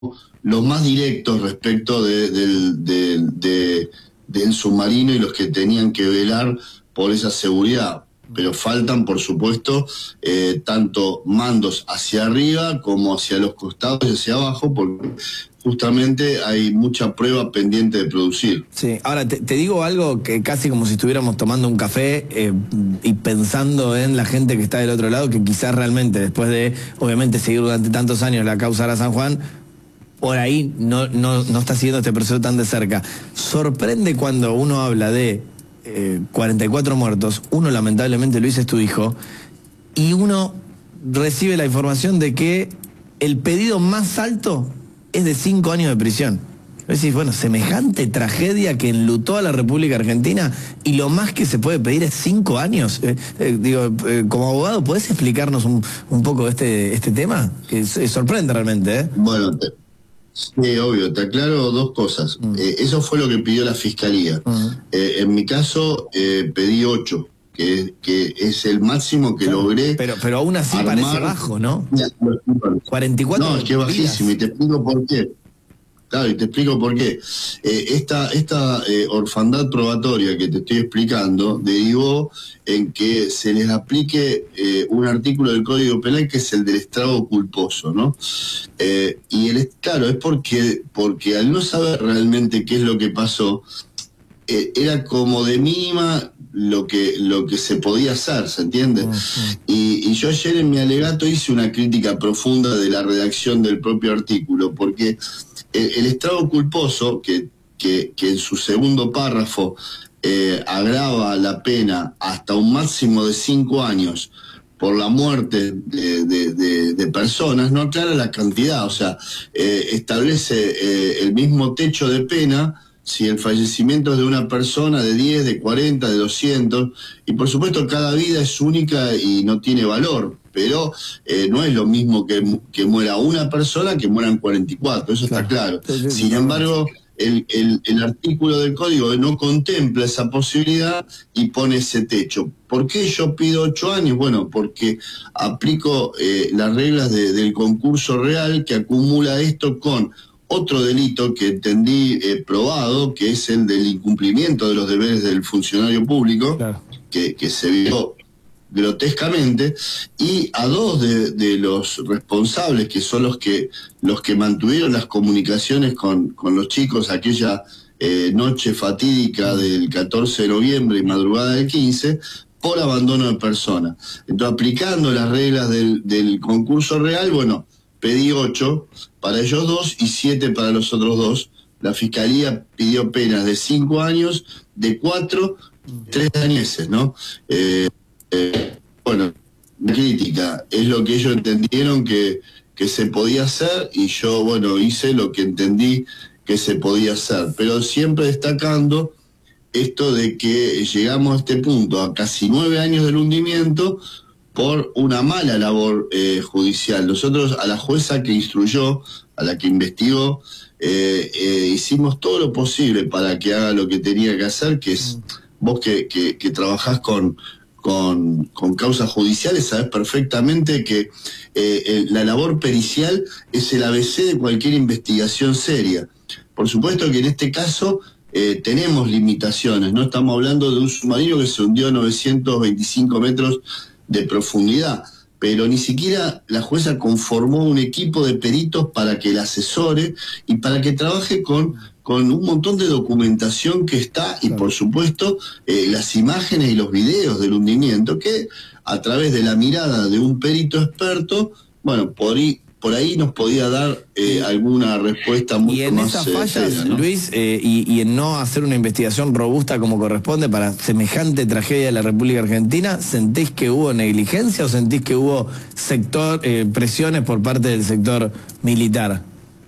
los más directos respecto del submarino y los que tenían que velar por esa seguridad. Pero faltan, por supuesto, tanto mandos hacia arriba como hacia los costados y hacia abajo, porque justamente hay mucha prueba pendiente de producir. Sí, ahora te digo algo que casi como si estuviéramos tomando un café y pensando en la gente que está del otro lado, que quizás realmente después de, obviamente, seguir durante tantos años la causa de San Juan, por ahí no está siguiendo este proceso tan de cerca. Sorprende cuando uno habla de 44 muertos, uno lamentablemente Luis es tu hijo, y uno recibe la información de que el pedido más alto es de 5 años de prisión. Es decir, bueno, semejante tragedia que enlutó a la República Argentina y lo más que se puede pedir es 5 años. Como abogado, ¿podés explicarnos un poco este tema? Que sorprende realmente, ¿eh? Bueno, sí, obvio, te aclaro dos cosas. Eso fue lo que pidió la Fiscalía. En mi caso, pedí 8, que es el máximo que logré. Pero aún así parece bajo, ¿no? 44. No, es que es bajísimo, y te explico por qué. Claro, y te explico por qué. Esta orfandad probatoria que te estoy explicando derivó en que se les aplique un artículo del Código Penal que es el del estrago culposo, ¿no? Claro, es porque al no saber realmente qué es lo que pasó, era como de mínima lo que se podía hacer, ¿se entiende? Y yo ayer en mi alegato hice una crítica profunda de la redacción del propio artículo, porque el estrago culposo, que en su segundo párrafo agrava la pena hasta un máximo de 5 años por la muerte de personas, no aclara la cantidad, o sea, establece el mismo techo de pena si el fallecimiento es de una persona, de 10, de 40, de 200, y por supuesto cada vida es única y no tiene valor, pero no es lo mismo que muera una persona que mueran 44, eso está claro. Sin embargo, el artículo del código no contempla esa posibilidad y pone ese techo. ¿Por qué yo pido 8 años? Bueno, porque aplico las reglas del concurso real que acumula esto con otro delito que entendí probado, que es el del incumplimiento de los deberes del funcionario público, claro, que se vio grotescamente, y a 2 de los responsables, que son los que mantuvieron las comunicaciones con los chicos aquella noche fatídica del 14 de noviembre y madrugada del 15, por abandono de persona. Entonces, aplicando las reglas del concurso real, bueno, pedí 8 para ellos 2 y 7 para los otros 2. La Fiscalía pidió penas de 5 años, de 4, 3 añeses, ¿no? Bueno, la crítica es lo que ellos entendieron que se podía hacer, y yo, bueno, hice lo que entendí que se podía hacer, pero siempre destacando esto de que llegamos a este punto, a casi 9 años del hundimiento, por una mala labor judicial. Nosotros, a la jueza que instruyó, a la que investigó, hicimos todo lo posible para que haga lo que tenía que hacer, que es, vos que trabajás con causas judiciales, sabés perfectamente que la labor pericial es el ABC de cualquier investigación seria. Por supuesto que en este caso tenemos limitaciones, no estamos hablando de un submarino que se hundió a 925 metros de profundidad, pero ni siquiera la jueza conformó un equipo de peritos para que la asesore y para que trabaje con un montón de documentación que está, y por supuesto las imágenes y los videos del hundimiento, que a través de la mirada de un perito experto, bueno, por ahí nos podía dar alguna respuesta mucho más. Y en esas fallas, ¿no, Luis, y en no hacer una investigación robusta como corresponde para semejante tragedia de la República Argentina, ¿sentís que hubo negligencia o sentís que hubo presiones por parte del sector militar?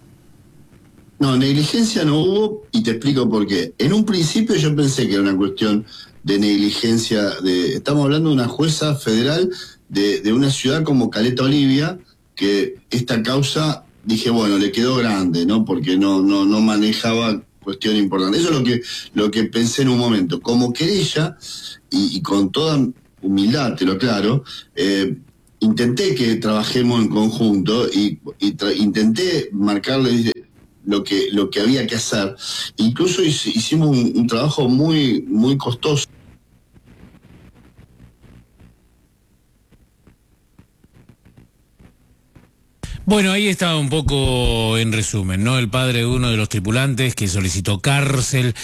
No, negligencia no hubo, y te explico por qué. En un principio yo pensé que era una cuestión de negligencia. Estamos hablando de una jueza federal de una ciudad como Caleta Olivia, que esta causa, dije, bueno, le quedó grande, ¿no? Porque no manejaba cuestión importante. Eso es lo que pensé en un momento. Como querella, y con toda humildad, te lo aclaro, intenté que trabajemos en conjunto y intenté marcarle lo que había que hacer. Incluso hicimos un trabajo muy, muy costoso. Bueno, ahí estaba un poco en resumen, ¿no? El padre de uno de los tripulantes que solicitó cárcel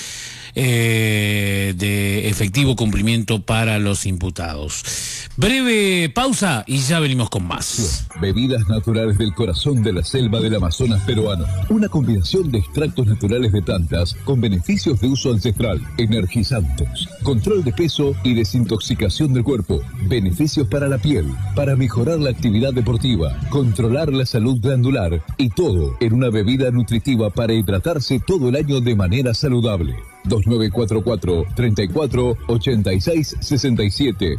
de efectivo cumplimiento para los imputados. Breve pausa y ya venimos con más. Bebidas naturales del corazón de la selva del Amazonas peruano. Una combinación de extractos naturales de plantas con beneficios de uso ancestral, energizantes, control de peso y desintoxicación del cuerpo, beneficios para la piel, para mejorar la actividad deportiva, controlar la salud glandular y todo en una bebida nutritiva para hidratarse todo el año de manera saludable. 2944-348667,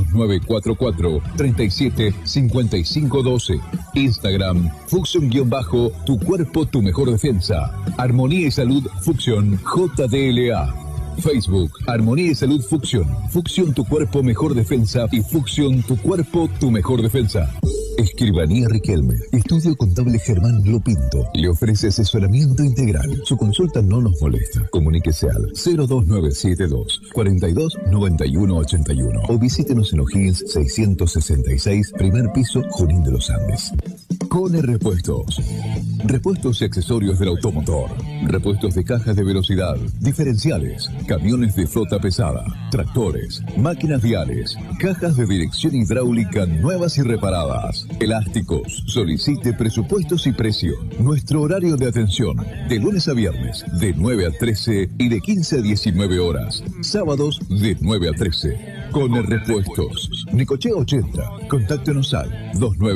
2944-375512. Instagram, Fuxion-tu cuerpo, tu mejor defensa. Armonía y Salud Fuxion JDLA. Facebook, Armonía y Salud Fuxion. Fuxion, tu cuerpo, mejor defensa. Y Fuxion, tu cuerpo, tu mejor defensa. Escribanía Riquelme. Estudio Contable Germán Lopinto. Le ofrece asesoramiento integral. Su consulta no nos molesta. Comuníquese al 02972 42 91 81 o visítenos en O'Higgins 666, primer piso, Junín de los Andes. Cone Repuestos. Repuestos y accesorios del automotor. Repuestos de cajas de velocidad, diferenciales, camiones de flota pesada, tractores, máquinas viales, cajas de dirección hidráulica nuevas y reparadas, elásticos. Solicite presupuestos y precio. Nuestro horario de atención, de lunes a viernes, de 9 a 13 y de 15 a 19 horas. Sábados, de 9 a 13. Cone Repuestos. Nicochea 80. Contáctenos al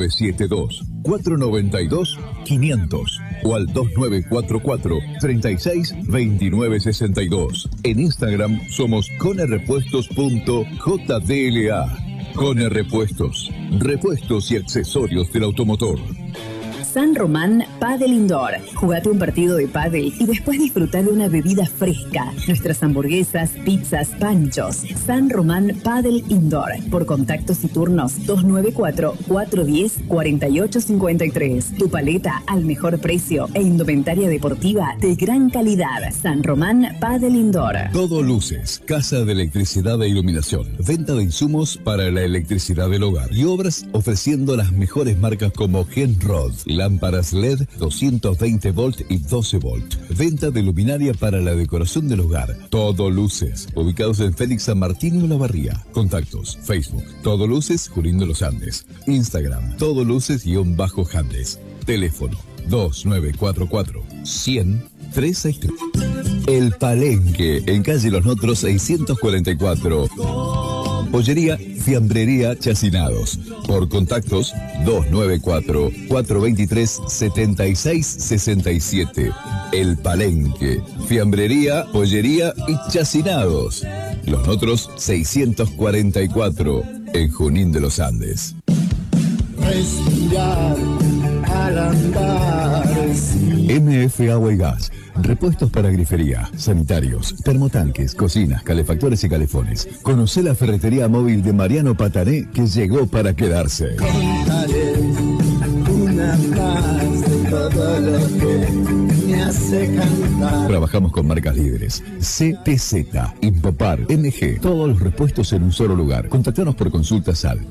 2972-492-500 o al 2944-362962. En Instagram somos conerepuestos.jdla. Cone Repuestos. Repuestos y accesorios del automotor. San Román Padel Indoor. Jugate un partido de pádel y después disfrutar de una bebida fresca. Nuestras hamburguesas, pizzas, panchos. San Román Padel Indoor. Por contactos y turnos 294-410-4853. Tu paleta al mejor precio e indumentaria deportiva de gran calidad. San Román Padel Indoor. Todo Luces, casa de electricidad e iluminación. Venta de insumos para la electricidad del hogar y obras ofreciendo las mejores marcas como Genrod. Lámparas LED 220 volt y 12 volt. Venta de luminaria para la decoración del hogar. Todo Luces. Ubicados en Félix San Martín y Olavarría. Contactos. Facebook. Todo Luces, Junín de los Andes. Instagram. Todo Luces-Andes. Teléfono 2944-100-363. El Palenque. En calle Los Notros 644. Pollería, fiambrería, chacinados. Por contactos 294-423-7667. El Palenque. Fiambrería, pollería y chacinados. Los Notros 644. En Junín de los Andes. Respirar al andar. MF Agua y Gas. Repuestos para grifería, sanitarios, termotanques, cocinas, calefactores y calefones. Conocé la ferretería móvil de Mariano Patané, que llegó para quedarse. Contaré una más de todo lo que me hace cantar. Trabajamos con marcas líderes. CTZ, Impopar, MG. Todos los repuestos en un solo lugar. Contactanos por consultas al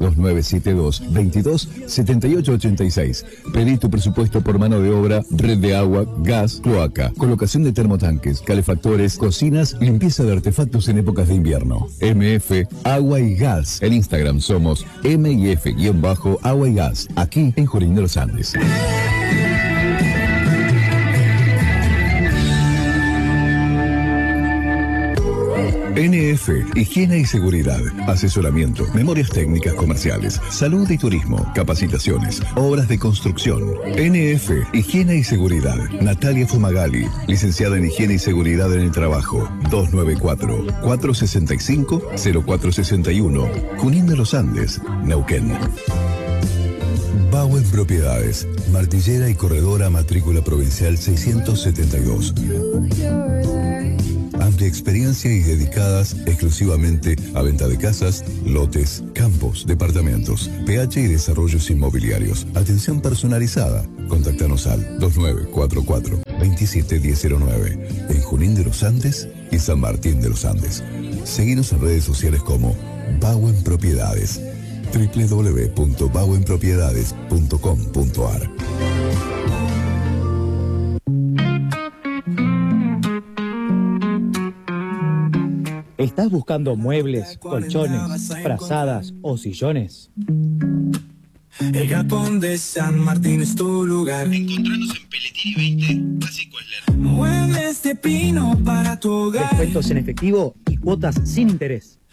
2972-22-7886. Pedí tu presupuesto por mano de obra, red de agua, gas, cloaca, colocación de termotanques, calefactores, cocinas, limpieza de artefactos en épocas de invierno. MF Agua y Gas. En Instagram somos MIF-Agua y Gas. Aquí en Junín de los Andes. NF, Higiene y Seguridad, asesoramiento, memorias técnicas comerciales, salud y turismo, capacitaciones, obras de construcción. NF, Higiene y Seguridad, Natalia Fumagalli, licenciada en Higiene y Seguridad en el Trabajo, 294-465-0461, Junín de los Andes, Neuquén. Bauen Propiedades, martillera y corredora, matrícula provincial 672. Amplia experiencia y dedicadas exclusivamente a venta de casas, lotes, campos, departamentos, PH y desarrollos inmobiliarios. Atención personalizada. Contáctanos al 2944-27109 en Junín de los Andes y San Martín de los Andes. Seguinos en redes sociales como Bauen Propiedades. www.bauenpropiedades.com.ar. ¿Estás buscando muebles, colchones, frazadas o sillones? El Galpón de San Martín es tu lugar. Encontranos en Pelletini 20, casi Cuesler. Muebles de pino para tu hogar. Descuentos en efectivo y cuotas sin interés.